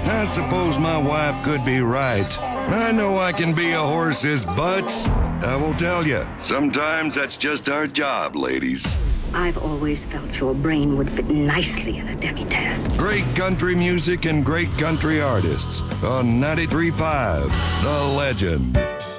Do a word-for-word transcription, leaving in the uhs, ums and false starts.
I suppose my wife could be right. I know I can be a horse's butt. I will tell you, sometimes that's just our job, ladies. I've always felt your brain would fit nicely in a demi-tasse. Great country music and great country artists on ninety-three point five The Legend.